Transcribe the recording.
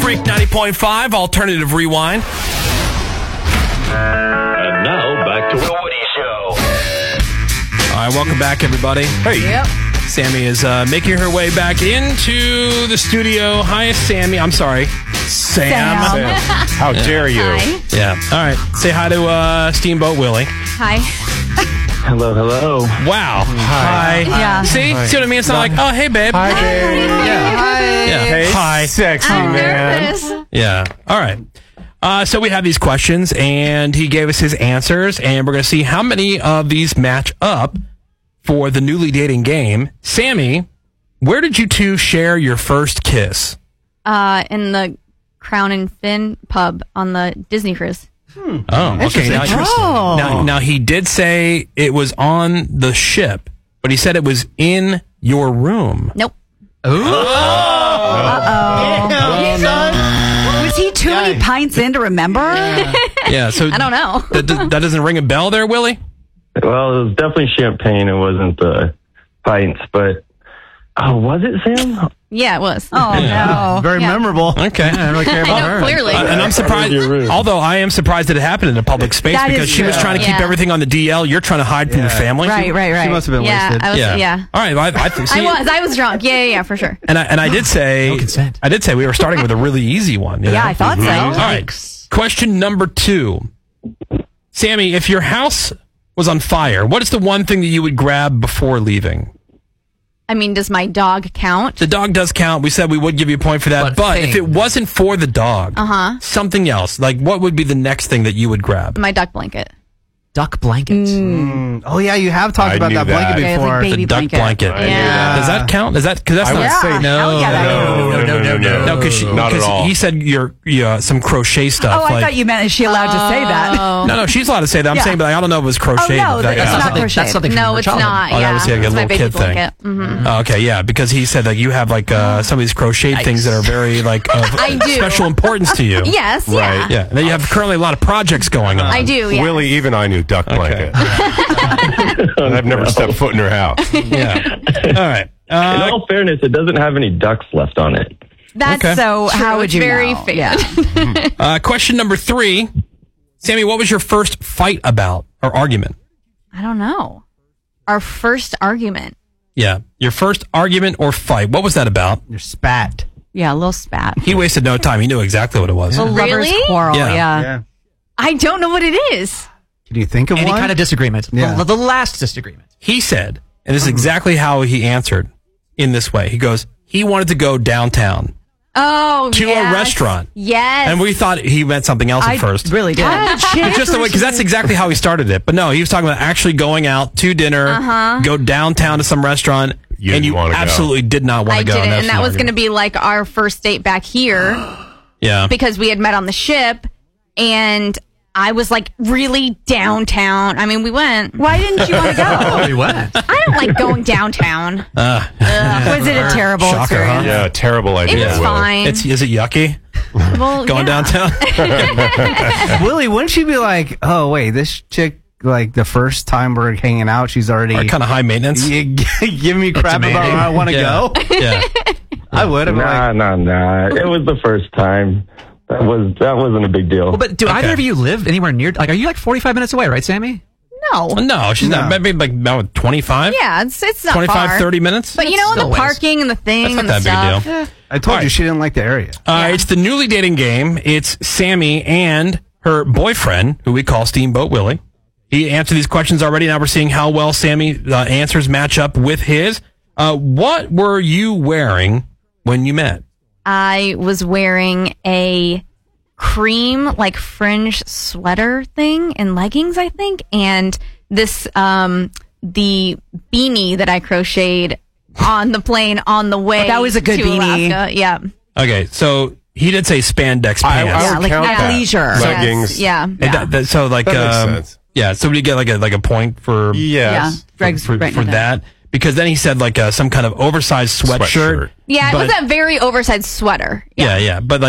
Freak 90.5 Alternative Rewind. And now back to the Woody Show. All right, welcome back, everybody. Hey. Yep. Sammy is making her way back into the studio. Hi, Sammy. I'm sorry. Sam. How dare you? Hi. Yeah. All right. Say hi to Steamboat Willie. Hi. Hello, hello. Wow. Hi. Yeah. See? See what I mean? It's not like, oh, hey, babe. Hi, babe. Yeah. Hey, Hi. sexy I'm man. nervous. Yeah. All right. So we have these questions, and he gave us his answers, and we're going to see how many of these match up for the newly dating game. Sammy, where did you two share your first kiss? In the Crown and Fin pub on the Disney cruise. Oh, okay. Now he did say it was on the ship, but he said it was in your room. Nope. Was he too many pints in to remember? Yeah. So I don't know. that doesn't ring a bell there, Willie? Well, it was definitely champagne. It wasn't pints, but was it, Sam? Yeah, it was. Oh, no. Very Yeah. memorable. Okay. I don't really care I about know, her. clearly. And I'm surprised, Your room. although I am surprised that it happened in a public space That because is she was true. trying to keep Yeah. everything everything on the DL. You're trying to hide from your family. Right. She must have been Yeah, wasted. I was. Yeah. All right. Well, see, I was drunk. Yeah, for sure. And I did say, No consent. I did say we were starting with a really easy one. you Yeah, know? I thought so. All right. Question number 2. Sammy, if your house was on fire, what is the one thing that you would grab before leaving? I mean, does my dog count? The dog does count. We said we would give you a point for that. But if it wasn't for the dog, something else, like what would be the next thing that you would grab? My duck blanket. Duck blankets. Oh, yeah, you have talked I about knew that blanket that. Okay, it's before. like The baby duck blanket. Yeah. Does that count? Is that because that's I not would say Hell yeah, that no. no? Because Not at all. he said some crochet stuff. Oh, I like, thought you meant is she allowed to say that? No, she's allowed to say that. I'm Yeah. saying, but I don't know if it was crochet. Oh, no, that it's got- not crochet. That's something from No, your it's childhood. not. Oh, that Yeah, was like a it's my little baby kid thing. blanket. Mm-hmm. Oh, okay, yeah, because he said that you have like some of these crocheted things that are very like of I do. special importance to you. Yes. Yeah. Yeah, and then you have currently a lot of projects going on. I do. Yeah. Willie, even I knew duck blanket. And I've never stepped foot in her house. Yeah. All right. In all fairness, it doesn't have any ducks left on it. That's Okay. So true. how would It's you very know? fake. Yeah. Question number 3, Sammy. What was your first fight about or argument? I don't know. Our first argument. Yeah, your first argument or fight. What was that about? Your spat. Yeah, a little spat. He wasted no time. He knew exactly what it was. Oh, really? Lovers quarrel, Yeah. yeah. I don't know what it is. Can you think of Any one? kind of disagreement. Yeah. The last disagreement. He said, and this is exactly how he answered in this way. He goes, he wanted to go downtown Oh, to yes. a restaurant. Yes. And we thought he meant something else I at first. really did. It's just the way, because that's exactly how he started it. But no, he was talking about actually going out to dinner, go downtown to some restaurant, You and didn't you wanna go. absolutely did not want I to go. didn't, that's and that the was going to argument. be like our first date back here Yeah. because we had met on the ship, and I was like really downtown. I mean, we went. Why didn't you want to go? We went. I don't like going downtown. Was it a terrible Shocker, huh? experience? Yeah, terrible idea. It was Willie. fine. Is it yucky well, going yeah. downtown? Willie, wouldn't you be like, oh, wait, this chick, like, the first time we're hanging out, she's already Or kind of high maintenance? giving me crap about amazing. where I want to Yeah. go? Yeah. I would. I'd be like, Nah. It was the first time. That wasn't a big deal. Well, but do either Okay. of you live anywhere near? Like, are you like 45 minutes away, right, Sammy? No. No, she's not. Maybe like about 25? Yeah, it's not 25, far. 30 minutes? But you know, Still the ways. parking and the thing That's and not the that big stuff. deal. I told you she didn't like the area. It's the newly dating game. It's Sammy and her boyfriend, who we call Steamboat Willie. He answered these questions already. Now we're seeing how well Sammy answers match up with his. What were you wearing when you met? I was wearing a cream like fringe sweater thing and leggings, I think, and this the beanie that I crocheted on the plane on the way. That was a good to beanie. Alaska. Yeah. Okay, so he did say spandex pants. I Yeah, would like count that. athleisure. Leggings. Yes. Yeah. And so like That makes sense. yeah, so would you get like a point for Yeah. Yes. Greg's for writing it down. that? Because then he said like some kind of oversized sweatshirt. Sweatshirt. Yeah, it but- was a very oversized sweater. Yeah, but like